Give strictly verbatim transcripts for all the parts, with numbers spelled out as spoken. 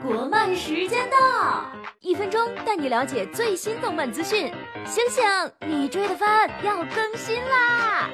国漫时间到，一分钟带你了解最新动漫资讯。醒醒，你追的番要更新啦！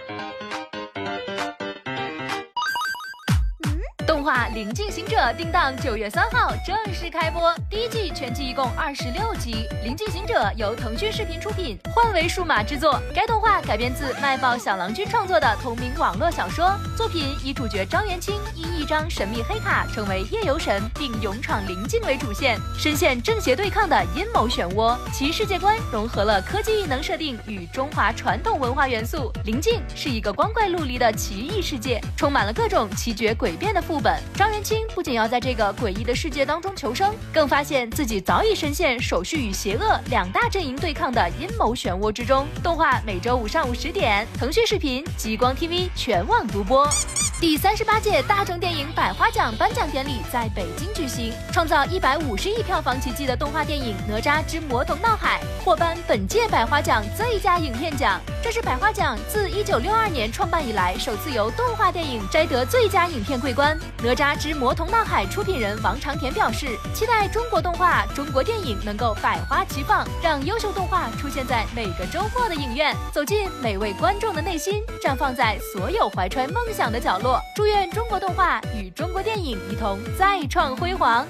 动画《临近行者》定档九月三号正式开播，第一季全季一共二十六集。《临近行者》由腾讯视频出品，幻维数码制作。该动画改编自卖爆小郎君创作的同名网络小说。作品以主角张元清因一张神秘黑卡成为夜游神，并勇闯临近为主线，深陷正邪对抗的阴谋漩涡。其世界观融合了科技异能设定与中华传统文化元素。临近是一个光怪陆离的奇异世界，充满了各种奇绝诡变的副本。张元清不仅要在这个诡异的世界当中求生，更发现自己早已深陷手续与邪恶两大阵营对抗的阴谋漩涡之中。动画每周五上午十点，腾讯视频、极光 T V 全网独播。第三十八届大众电影百花奖颁奖典礼在北京举行，创造一百五十亿票房奇迹的动画电影《哪吒之魔童闹海》获颁本届百花奖最佳影片奖。这是百花奖自一九六二年创办以来首次由动画电影摘得最佳影片桂冠。《哪吒之魔童闹海》出品人王长田表示，期待中国动画、中国电影能够百花齐放，让优秀动画出现在每个周末的影院，走进每位观众的内心，绽放在所有怀揣梦想的角落。祝愿中国动画与中国电影一同再创辉煌。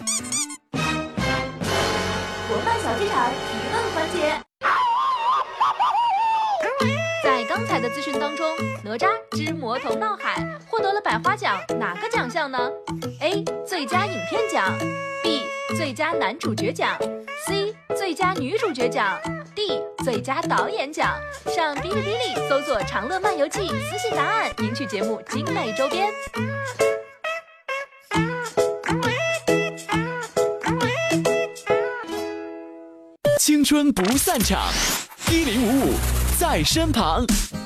国漫小剧场提问环节。在刚才的资讯当中，《哪吒之魔童闹海》获得了百花奖哪个奖项呢？ A. 最佳影片奖 B. 最佳男主角奖 C. 最佳女主角奖 D. 最佳导演奖。上哔哩哔哩搜索长乐漫游记，私信答案领取节目精美周边。 青春不散场，一零五五在身旁。